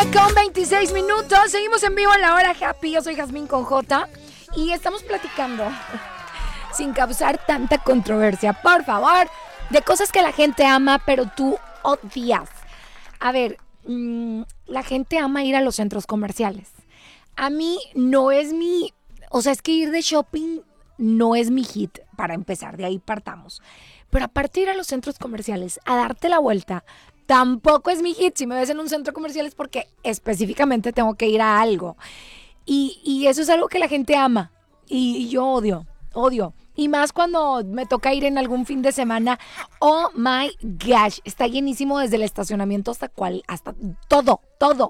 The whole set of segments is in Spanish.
con 26 minutos. Seguimos en vivo en la hora happy. Yo soy Jazmín con J. Y estamos platicando, sin causar tanta controversia, por favor, de cosas que la gente ama, pero tú odias. A ver, la gente ama ir a los centros comerciales. A mí no es mi... O sea, es que ir de shopping no es mi hit, para empezar. De ahí partamos. Pero aparte de ir a los centros comerciales, a darte la vuelta, tampoco es mi hit. Si me ves en un centro comercial es porque específicamente tengo que ir a algo. Y eso es algo que la gente ama. Y yo odio. Y más cuando me toca ir en algún fin de semana. Oh my gosh. Está llenísimo desde el estacionamiento hasta todo.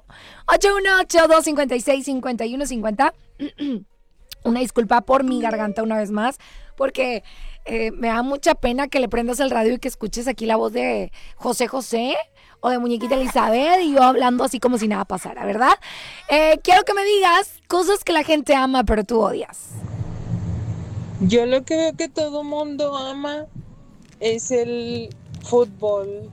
818-256-5150. Una disculpa por mi garganta una vez más. Porque me da mucha pena que le prendas el radio y que escuches aquí la voz de José José o de Muñequita Elizabeth y yo hablando así como si nada pasara, ¿verdad? Quiero que me digas cosas que la gente ama pero tú odias. Yo lo que veo que todo mundo ama es el fútbol.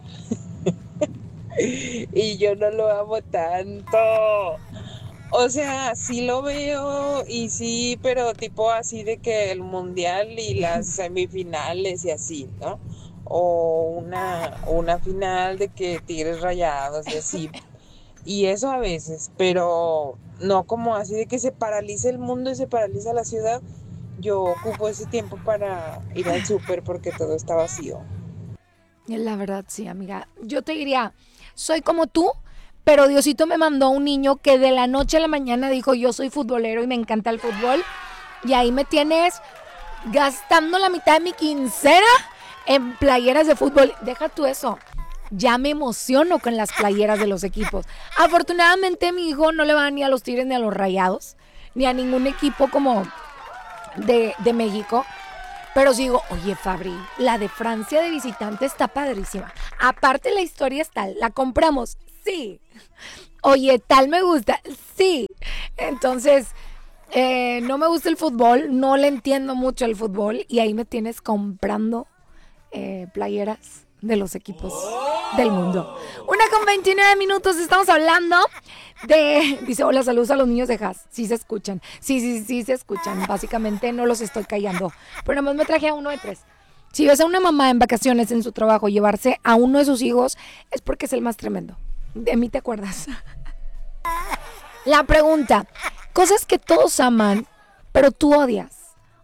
Y yo no lo amo tanto. O sea, sí lo veo y sí, pero tipo así de que el mundial y las semifinales y así, ¿no? O una final de que Tigres Rayados y así. Y eso a veces, pero no como así de que se paralice el mundo y se paraliza la ciudad. Yo ocupo ese tiempo para ir al súper porque todo está vacío. La verdad, sí, amiga. Yo te diría, soy como tú, pero Diosito me mandó un niño que de la noche a la mañana dijo, yo soy futbolero y me encanta el fútbol. Y ahí me tienes gastando la mitad de mi quincena en playeras de fútbol. Deja tú eso. Ya me emociono con las playeras de los equipos. Afortunadamente mi hijo no le va ni a los Tigres ni a los Rayados, ni a ningún equipo como de México. Pero sigo, oye Fabri, la de Francia de visitante está padrísima. Aparte la historia es tal, ¿la compramos? Sí. Oye, tal me gusta, sí. Entonces, no me gusta el fútbol, no le entiendo mucho el fútbol y ahí me tienes comprando playeras de los equipos del mundo. 1:29 minutos, estamos hablando de... Dice, hola, saludos a los niños de Haas. Sí se escuchan. Sí se escuchan. Básicamente no los estoy callando. Pero nada más me traje a uno de 3. Si ves a una mamá en vacaciones en su trabajo llevarse a uno de sus hijos, es porque es el más tremendo. De mí te acuerdas. La pregunta, cosas que todos aman, pero tú odias.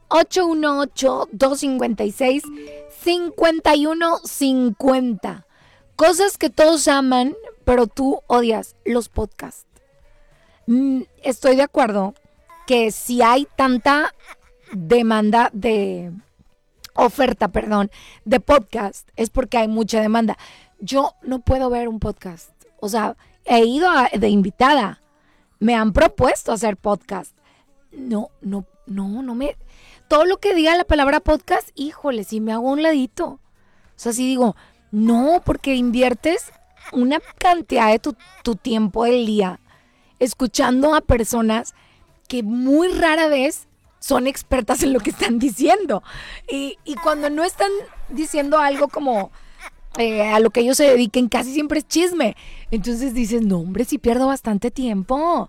818-256-5150. Cosas que todos aman, pero tú odias. Los podcasts. Estoy de acuerdo que si hay tanta demanda de oferta, de podcast, es porque hay mucha demanda. Yo no puedo ver un podcast. O sea, he ido de invitada. Me han propuesto hacer podcast. No me... Todo lo que diga la palabra podcast, híjole, si me hago un ladito. O sea, si digo, no, porque inviertes una cantidad de tu tiempo del día escuchando a personas que muy rara vez son expertas en lo que están diciendo. Y cuando no están diciendo algo como a lo que ellos se dediquen, casi siempre es chisme. Entonces dices, no, hombre, sí pierdo bastante tiempo.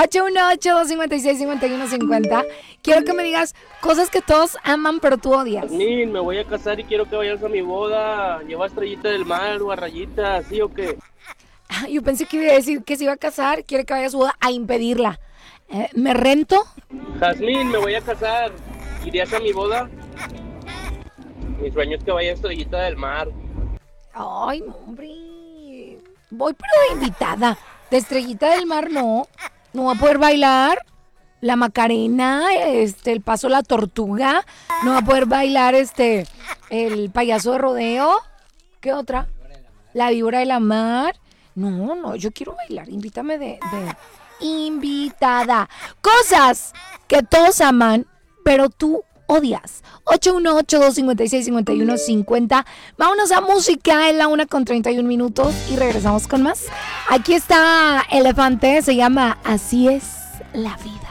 818-256-5150. Quiero que me digas cosas que todos aman, pero tú odias. Jasmín, me voy a casar y quiero que vayas a mi boda. ¿Lleva Estrellita del Mar o a Rayita, sí o qué? Yo pensé que iba a decir que se iba a casar, quiere que vaya a su boda a impedirla. ¿Me rento? Jasmín, me voy a casar. ¿Irías a mi boda? Mi sueño es que vaya Estrellita del Mar. Ay, hombre. Voy pero de invitada. De Estrellita del Mar no. No va a poder bailar la Macarena, el paso la tortuga. No va a poder bailar el payaso de rodeo. ¿Qué otra? La víbora de la mar. No, yo quiero bailar. Invítame de invitada. Cosas que todos aman, pero tú odias. 818-256-5150. Vámonos a música en la 1:31 minutos y regresamos con más. Aquí está Elefante, se llama Así es la vida.